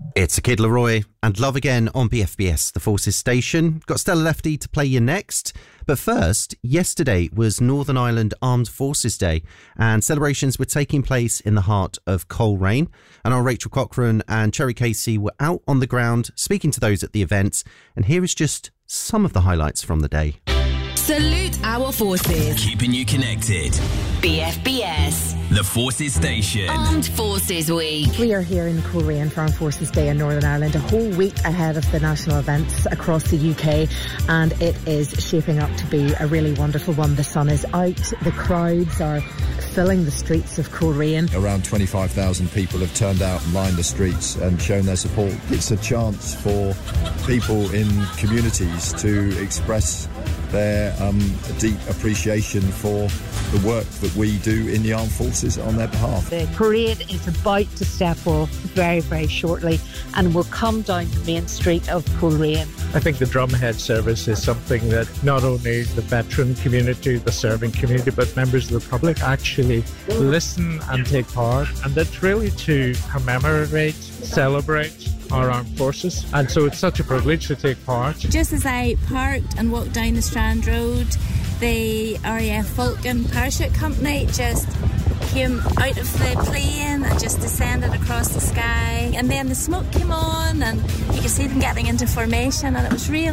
It's a Kid Leroy and Love Again on BFBS, the Forces station. Got Stella Lefty to play you next. But first, yesterday was Northern Ireland Armed Forces Day, and celebrations were taking place in the heart of Coleraine. And our Rachel Cochrane and Cherry Casey were out on the ground speaking to those at the event. And here is just some of the highlights from the day. Salute our forces. Keeping you connected. BFBS. The Forces Station. Armed Forces Week. We are here in Coleraine for Armed Forces Day in Northern Ireland, a whole week ahead of the national events across the UK, and it is shaping up to be a really wonderful one. The sun is out, the crowds are filling the streets of Coleraine. Around 25,000 people have turned out and lined the streets and shown their support. It's a chance for people in communities to express their deep appreciation for the work that we do in the armed forces on their behalf. The parade is about to step off very, very shortly and will come down the main street of Coleraine. I think the Drumhead service is something that not only the veteran community, the serving community, but members of the public actually listen and take part. And that's really to commemorate, celebrate our armed forces, and so it's such a privilege to take part. Just as I parked and walked down the Strand Road, the RAF Falcon Parachute Company just came out of the plane and just descended across the sky, and then the smoke came on and you could see them getting into formation, and it's a real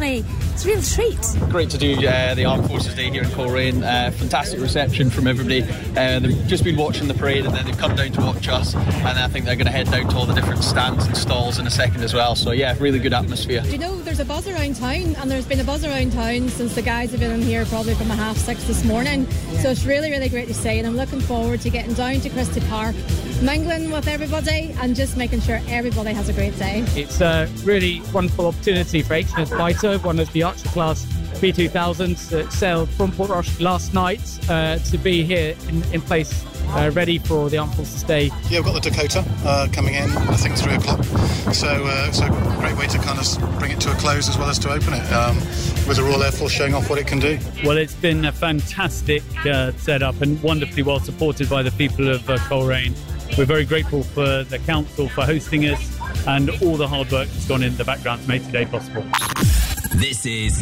treat. Great to do the Armed Forces Day here in Coleraine. Fantastic reception from everybody. They've just been watching the parade and then they've come down to watch us, and I think they're going to head down to all the different stands and stalls in a second as well. So yeah, really good atmosphere. You know, there's a buzz around town, and there's been a buzz around town since the guys have been in here probably from 6:30 this morning. So it's really, really great to see, and I'm looking forward to getting down to Christie Park, mingling with everybody and just making sure everybody has a great day. It's a really wonderful opportunity for HMS Vito, one of the Archer class B2000s that sailed from Port Royal last night, to be here in place, ready for the Armed Forces Day. Yeah, we've got the Dakota coming in, I think 3 o'clock. So it's a great way to kind of bring it to a close as well as to open it, with the Royal Air Force showing off what it can do. Well, it's been a fantastic setup and wonderfully well supported by the people of Coleraine. We're very grateful for the council for hosting us and all the hard work that's gone in the background to make today possible. This is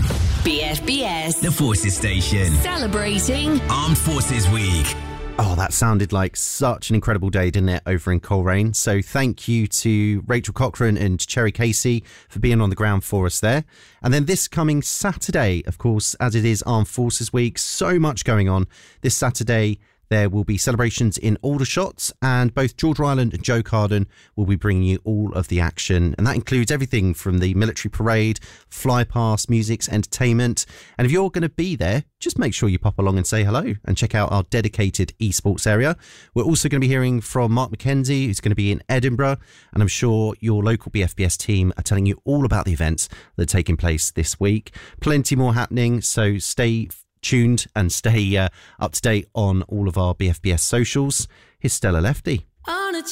BFBS. the Forces Station. Celebrating Armed Forces Week. Oh, that sounded like such an incredible day, didn't it, over in Coleraine? So thank you to Rachel Cochrane and Cherry Casey for being on the ground for us there. And then this coming Saturday, of course, as it is Armed Forces Week, so much going on. This Saturday, there will be celebrations in Aldershot, and both George Ryland and Joe Carden will be bringing you all of the action. And that includes everything from the military parade, fly past, music, entertainment. And if you're going to be there, just make sure you pop along and say hello and check out our dedicated esports area. We're also going to be hearing from Mark McKenzie, who's going to be in Edinburgh. And I'm sure your local BFBS team are telling you all about the events that are taking place this week. Plenty more happening, so stay tuned and stay up to date on all of our BFBS socials. Here's Stella Lefty. on a